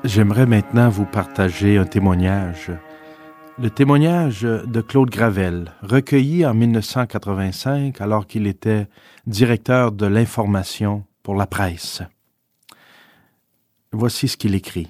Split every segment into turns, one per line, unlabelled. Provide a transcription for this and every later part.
J'aimerais maintenant vous partager un témoignage. Le témoignage de Claude Gravel, recueilli en 1985 alors qu'il était directeur de l'information pour la presse. Voici ce qu'il écrit.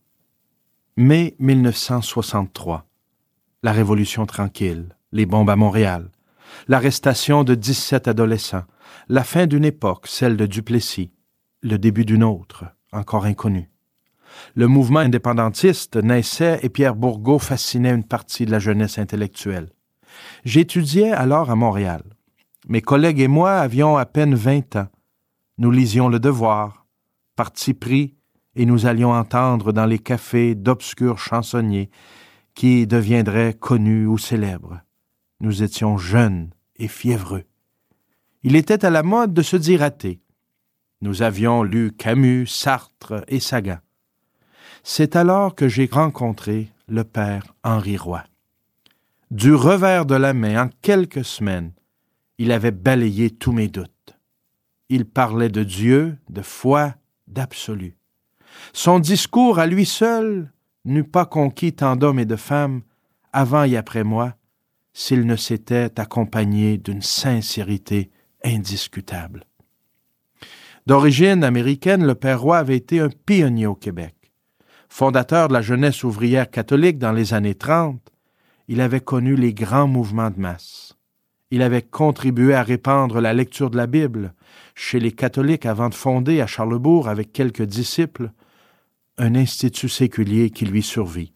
Mai 1963. La Révolution tranquille, les bombes à Montréal, l'arrestation de 17 adolescents, la fin d'une époque, celle de Duplessis, le début d'une autre, encore inconnue. Le mouvement indépendantiste naissait et Pierre Bourgault fascinait une partie de la jeunesse intellectuelle. J'étudiais alors à Montréal. Mes collègues et moi avions à peine 20 ans. Nous lisions Le Devoir, Parti pris, et nous allions entendre dans les cafés d'obscurs chansonniers qui deviendraient connus ou célèbres. Nous étions jeunes et fiévreux. Il était à la mode de se dire athée. Nous avions lu Camus, Sartre et Sagan. C'est alors que j'ai rencontré le père Henri Roy. Du revers de la main, en quelques semaines, il avait balayé tous mes doutes. Il parlait de Dieu, de foi, d'absolu. Son discours à lui seul n'eût pas conquis tant d'hommes et de femmes, avant et après moi, s'il ne s'était accompagné d'une sincérité indiscutable. D'origine américaine, le père Roy avait été un pionnier au Québec. Fondateur de la jeunesse ouvrière catholique dans les années 30, il avait connu les grands mouvements de masse. Il avait contribué à répandre la lecture de la Bible chez les catholiques avant de fonder à Charlesbourg, avec quelques disciples, un institut séculier qui lui survit.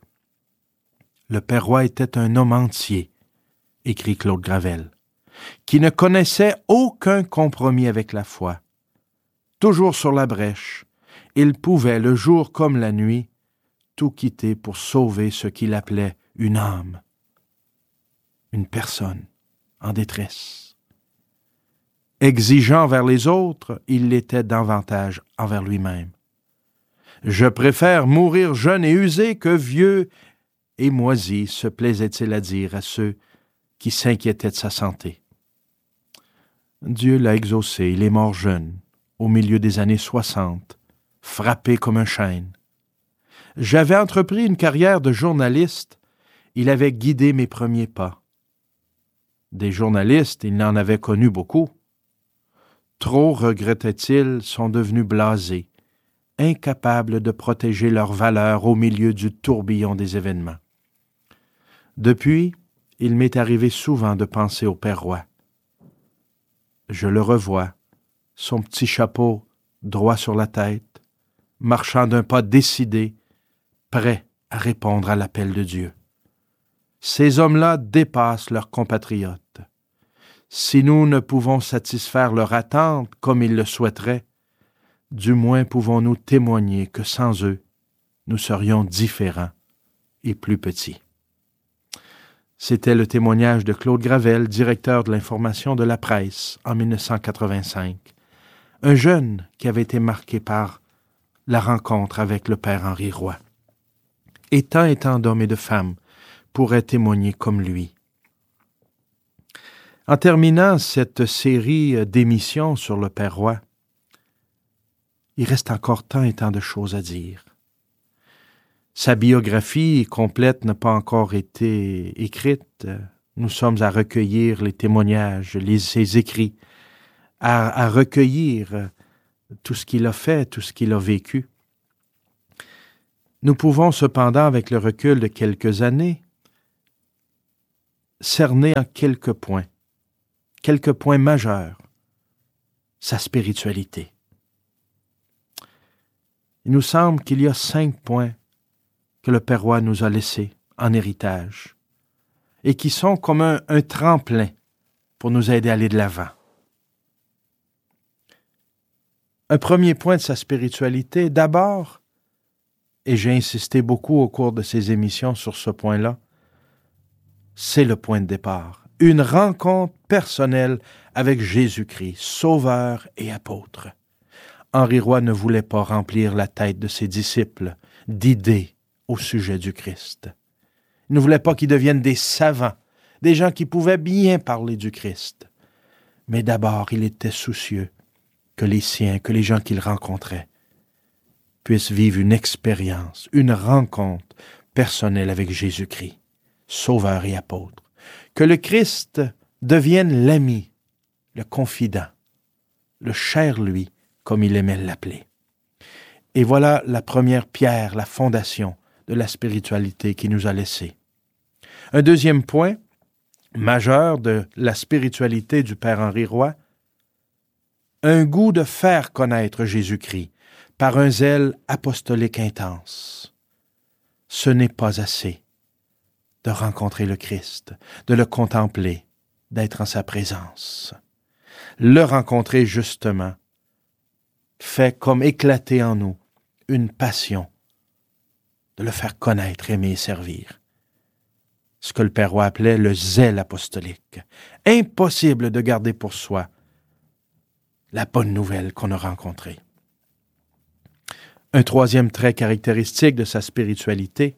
Le père Roy était un homme entier, écrit Claude Gravel, qui ne connaissait aucun compromis avec la foi. Toujours sur la brèche, il pouvait, le jour comme la nuit, tout quitter pour sauver ce qu'il appelait une âme, une personne en détresse. Exigeant envers les autres, il l'était davantage envers lui-même. « Je préfère mourir jeune et usé que vieux et moisi », se plaisait-il à dire à ceux qui s'inquiétaient de sa santé. Dieu l'a exaucé, il est mort jeune, au milieu des années 60, frappé comme un chêne. J'avais entrepris une carrière de journaliste, il avait guidé mes premiers pas. Des journalistes, il n'en avait connu beaucoup. Trop, regrettait-il, sont devenus blasés, incapables de protéger leurs valeurs au milieu du tourbillon des événements. Depuis, il m'est arrivé souvent de penser au père Roy. Je le revois, son petit chapeau droit sur la tête, marchant d'un pas décidé, prêt à répondre à l'appel de Dieu. Ces hommes-là dépassent leurs compatriotes. Si nous ne pouvons satisfaire leur attente comme ils le souhaiteraient, du moins pouvons-nous témoigner que sans eux, nous serions différents et plus petits. C'était le témoignage de Claude Gravel, directeur de l'information de la presse en 1985. Un jeune qui avait été marqué par la rencontre avec le père Henri Roy. Et tant d'hommes et de femmes pourraient témoigner comme lui. En terminant cette série d'émissions sur le père Roy, il reste encore tant et tant de choses à dire. Sa biographie complète n'a pas encore été écrite. Nous sommes à recueillir les témoignages, ses écrits, à recueillir tout ce qu'il a fait, tout ce qu'il a vécu. Nous pouvons cependant, avec le recul de quelques années, cerner en quelques points majeurs, sa spiritualité. Il nous semble qu'il y a 5 points que le père Roy nous a laissés en héritage et qui sont comme un tremplin pour nous aider à aller de l'avant. Un premier point de sa spiritualité, d'abord, et j'ai insisté beaucoup au cours de ces émissions sur ce point-là, c'est le point de départ. Une rencontre personnelle avec Jésus-Christ, sauveur et apôtre. Henri Roy ne voulait pas remplir la tête de ses disciples d'idées au sujet du Christ. Il ne voulait pas qu'ils deviennent des savants, des gens qui pouvaient bien parler du Christ. Mais d'abord, il était soucieux que les siens, que les gens qu'il rencontrait, puissent vivre une expérience, une rencontre personnelle avec Jésus-Christ, Sauveur et apôtre. Que le Christ devienne l'ami, le confident, le cher lui, comme il aimait l'appeler. Et voilà la première pierre, la fondation de la spiritualité qu'il nous a laissée. Un deuxième point majeur de la spiritualité du Père Henri Roy, un goût de faire connaître Jésus-Christ par un zèle apostolique intense. Ce n'est pas assez de rencontrer le Christ, de le contempler, d'être en sa présence. Le rencontrer justement fait comme éclater en nous une passion de le faire connaître, aimer et servir. Ce que le Père Roy appelait le zèle apostolique. Impossible de garder pour soi la bonne nouvelle qu'on a rencontrée. Un troisième trait caractéristique de sa spiritualité,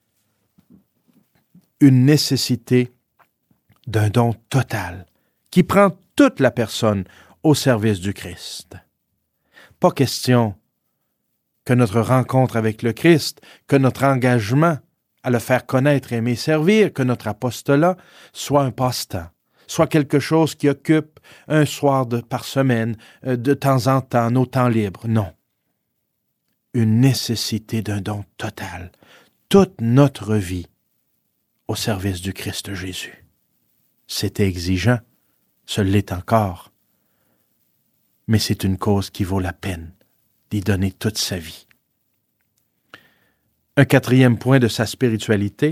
une nécessité d'un don total qui prend toute la personne au service du Christ. Pas question que notre rencontre avec le Christ, que notre engagement à le faire connaître, aimer, servir, que notre apostolat soit un passe-temps, soit quelque chose qui occupe un soir par semaine, de temps en temps, nos temps libres. Non. Une nécessité d'un don total, toute notre vie au service du Christ Jésus. C'était exigeant, ce l'est encore, mais c'est une cause qui vaut la peine d'y donner toute sa vie. Un quatrième point de sa spiritualité,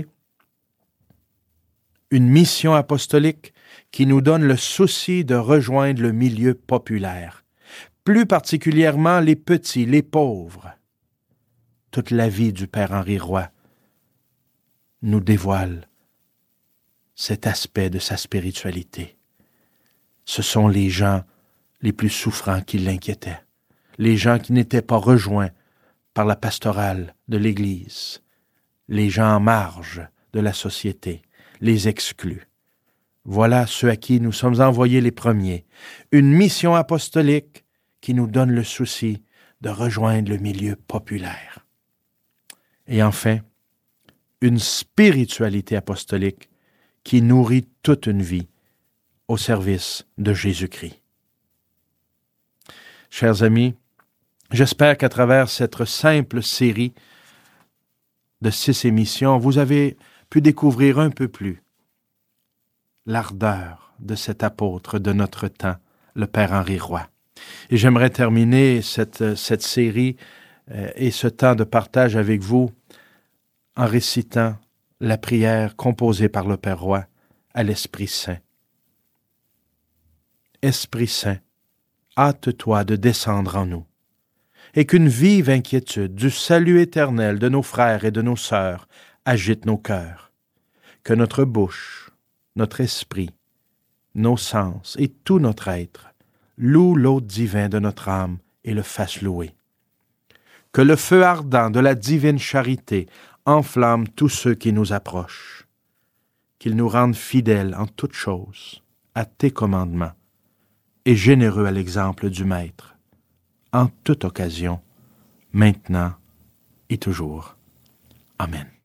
une mission apostolique qui nous donne le souci de rejoindre le milieu populaire, plus particulièrement les petits, les pauvres. Toute la vie du Père Henri Roy nous dévoile cet aspect de sa spiritualité. Ce sont les gens les plus souffrants qui l'inquiétaient, les gens qui n'étaient pas rejoints par la pastorale de l'Église, les gens en marge de la société, les exclus. Voilà ceux à qui nous sommes envoyés les premiers. Une mission apostolique qui nous donne le souci de rejoindre le milieu populaire. Et enfin, une spiritualité apostolique qui nourrit toute une vie au service de Jésus-Christ. Chers amis, j'espère qu'à travers cette simple série de 6 émissions, vous avez pu découvrir un peu plus l'ardeur de cet apôtre de notre temps, le Père Henri Roy. Et j'aimerais terminer cette série et ce temps de partage avec vous en récitant la prière composée par le Père Roy à l'Esprit Saint. Esprit Saint, hâte-toi de descendre en nous, et qu'une vive inquiétude du salut éternel de nos frères et de nos sœurs agite nos cœurs, que notre bouche, notre esprit, nos sens et tout notre être loue l'hôte divin de notre âme et le fasse louer. Que le feu ardent de la divine charité enflamme tous ceux qui nous approchent, qu'il nous rende fidèles en toutes choses, à tes commandements, et généreux à l'exemple du Maître, en toute occasion, maintenant et toujours. Amen.